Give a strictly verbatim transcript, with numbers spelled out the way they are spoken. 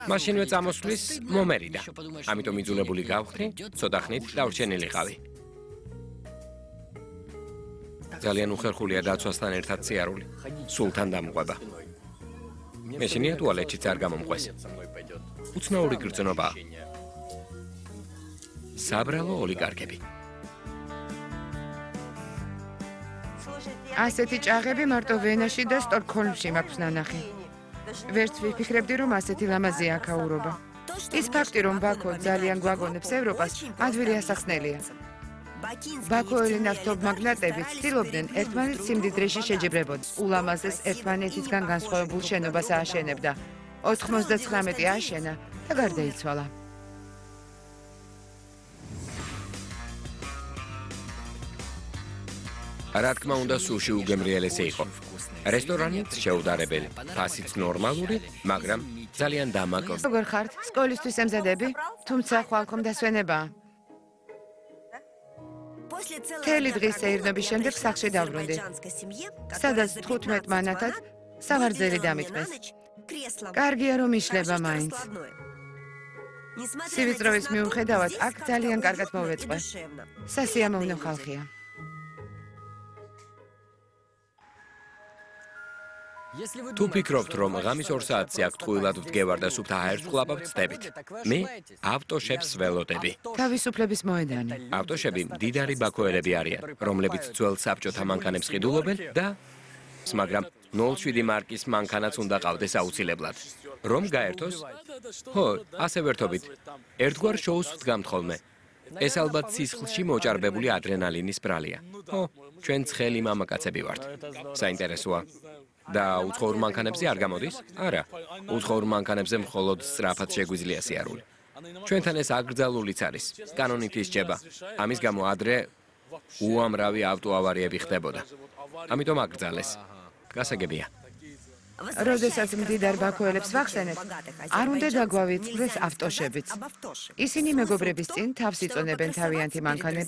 მაშინვე წამოსვლის მომერიდა. ამიტომ იძულებული გავხდი, ცოტა ხნით დავრჩენილიყავი. ძალიან უხერხულია დაცვასთან ერთად სიარული. სულთან დამყვება. მეშინია ტუალეტშიც არ გამომყვეს. უცნაური გრძნობაა. საბრალო ოლიგარქები. ასეთი ჭაღები მარტო ვენაში და სტოკჰოლმში მაქვს ნანახი. ვერც ვიფიქრებდი, რომ ასეთი ლამაზი აქაურობა. ის ფაქტი, რომ ბაქო ძალიან გვაგონებს ევროპას, ადვილი ასახსნელია. ბაქოელი ნავთობმაგნატები ცდილობდნენ ერთმანეთს სიმდიდრეში შეჯიბრებოდნენ. ულამაზეს ერთმანეთისგან განსხვავებულ შენობას ააშენებდა. ოთხმოცდათხრამეტი ააშენა და გარდაიცვალა. რა თქმა უნდა, სუში უგემრიელესი იყო. რესტორანიც შეუდარებელი, ფასიც ნორმალური, მაგრამ ძალიან დამაკო. როგორ ხართ? სკოლისთვის ემზადები? თუმცა ხვალხომ დასვენებაა. მთელი დღის სეირნობის შემდეგ სახლში დავბრუნდი. სადაც თხუთმეტ მანათად სავარძელი დამიტყეს. კარგია, რომ იშლება მაინც. სივიწროვის მიუხედავად, აქ ძალიან კარგად მოვეწყე. სასიამოვნო ხალხია. თუ ფიქრობთ, რომ ღამის ორ საათზე აქ ტყუილად ვდგევარ და სუფთა აერთვყლაპავ ვწდებით. მე ავტოშებს ველოდები. თავისუფლების მოედანი. ავტოშები მდიდარი ბაქოელები არიან, რომლებიც ძველ საბჭოთა მანქანებს ყიდულობენ და მაგრამ ნულ შვიდი მარკის მანქანაც უნდა ყავდეს აუცილებლად. რომ გაერთოს? ხო, ასე ვერთობით. ერთგვარ შოუს ვდგამთ ხოლმე. ეს ალბათ სისხლში მოჭარბებული ადრენალინის ბრალია. ხო, ჩვენ ცხელი მამაკაცები ვართ. საინტერესოა. და უცხოურ მანქანებზე არ გამოდის? არა. უცხოურ მანქანებზე მხოლოდ სწრაფად შეგვიძლია სიარული. ჩვენთან ეს აკრძალულიც არის. კანონით ისჯება. ამის გამო ადრე უამრავი ავტოავარიები ხდებოდა. ამიტომ აკრძალეს. გასაგებია. როდესაც მდიდარ ბაქოელებს ვახსენებ, არ უნდა დაგვავიწყდეს ავტოშებიც. ისინი მეგობრების წინ თავს იწონებენ თავიანთი მანქანებით